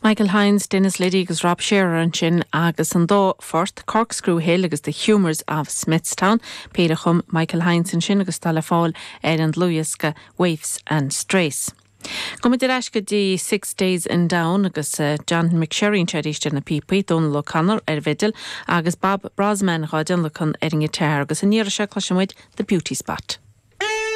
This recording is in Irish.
Michael Hines, Dennis Liddy agus Rob Shearer an sin agus an dó fort Corkscrew Hill agus the Humours of Smithstown. Peter chum Michael Hines an sin agus tal fáil an Lewis go Waifs and Strays. Come de leis go dtí 6 days in down agus John McSherry tradiiste na PP Donal O'Connor vidil agus Bob Brosman chá Dunlacon ing tear agus a níra se cloisimuid the beauty spot.